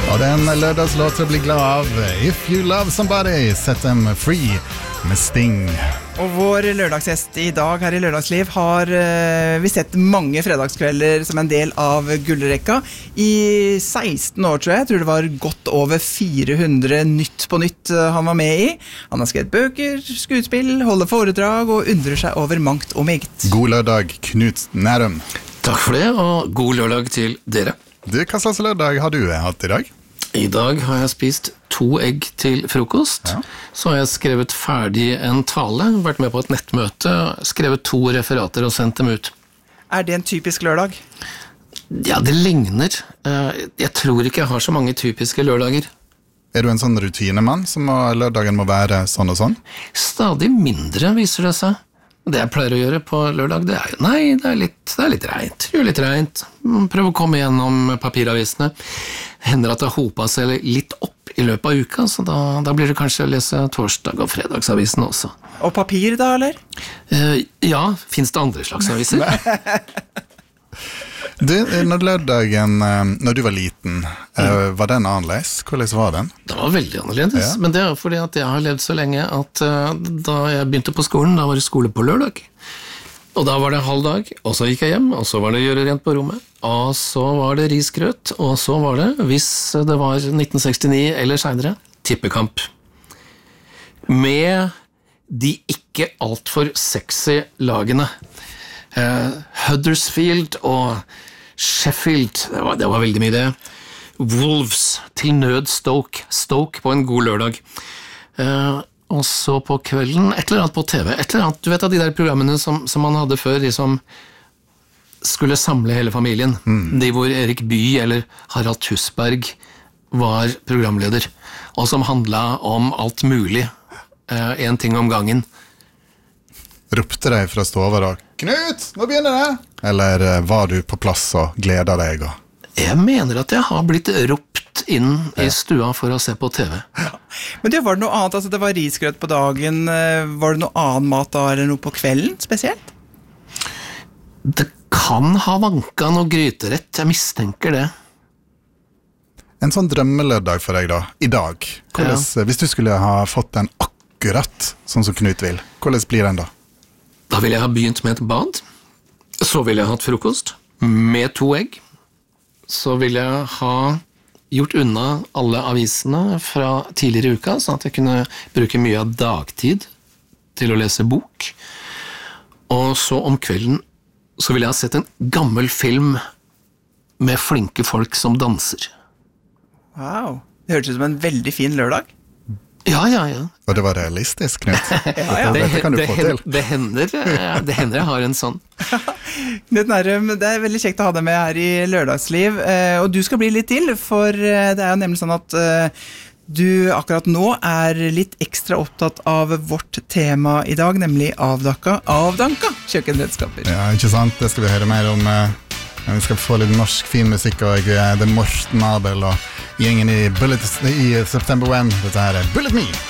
Og det en lørdagslåt til å bli glad av. If you love somebody, set them free med Sting. Og vår lørdagsgjest i dag her i Lørdagsliv har vi sett mange fredagskvelder som en del av gullrekka. I 16 år tror jeg det var godt over 400 Nytt på Nytt han var med i. Han har skrevet bøker, skuespill, holder foredrag og undrer seg over mangt og meget. God lørdag, Knut Nærum. Takk for det, og god lørdag til dere. Du, hva slags lørdag har du hatt i dag? I dag har jeg spist 2 egg til frokost, Så har jeg skrevet ferdig en tale, vært med på et nettmøte, skrevet 2 referater og sendt dem ut. Er det en typisk lørdag? Ja, det ligner. Jeg tror ikke jeg har så mange typiske lørdager. Er du en sånn rutinemann som lørdagen må være sånn og sånn? Stadig mindre viser det seg. Det jeg pleier å gjøre på lørdag, det er litt rent. Gjør litt rent. Prøv å komme gjennom papiravisene. Hender at det hoper seg litt opp i løpet av uka, så da blir det kanskje å lese torsdag- og fredagsavisen også. Og papir da, eller? Ja, finnes det andre slags aviser? Du, når du var liten, var den annerledes? Hvordan var den? Det var veldig annerledes, men det er fordi at jeg har levd så lenge at da jeg begynte på skolen, da var det skole på lørdag. Og da var det halv dag, og så gikk jeg hjem, og så var det gjøre rent på rommet, og så var det risgrøt, og så var det, hvis det var 1969 eller senere, tippekamp. Med de ikke alt for sexy lagene. Huddersfield og Sheffield, det var veldig mye det. Wolves, til nød Stoke på en god lørdag. Og så på kvelden, et eller annet på TV, et eller annet, du vet av de der programmene som man hadde før, de som skulle samle hele familien, de hvor Erik Bye eller Harald Tusberg var programleder, og som handlet om alt mulig, en ting om gangen. Ropte deg fra stover og Knut, nå begynner det! Eller var du på plass og gleda deg? Jeg mener at jeg har blitt ropt inn i stua for å se på TV. Ja. Men det var det noe annet, altså det var risgrøt på dagen, var det noe annen mat da, eller noe på kvelden spesielt? Det kan ha vanka noe gryterett, jeg mistenker det. En sånn drømmelørdag for deg da, i dag. Hvis du skulle ha fått den akkurat sånn som Knut vil, hvordan blir den da? Da ville jeg ha begynt med et bad, så ville jeg hatt frokost med 2 egg, så ville jeg ha gjort unna alle avisene fra tidligere i uka, sånn at jeg kunne bruke mye av dagtid til å lese bok, og så om kvelden så ville jeg ha sett en gammel film med flinke folk som danser. Wow, det hørtes ut som en veldig fin lørdag. Ja. Og det var realistisk, Knut. Dette kan du få til. Det hender jeg har en sånn. Knut Nærum, det er veldig kjekt å ha deg med her i Lørdagsliv, og du skal bli litt til, for det er jo nemlig sånn at du akkurat nå er litt ekstra opptatt av vårt tema i dag, nemlig avdanka kjøkkenredskaper. Ja, ikke sant? Det skal vi høre mer om. Vi skal få litt norsk fin musikk, og det er Morten Abel og gjengen i September When. Dette her er Bullet Me!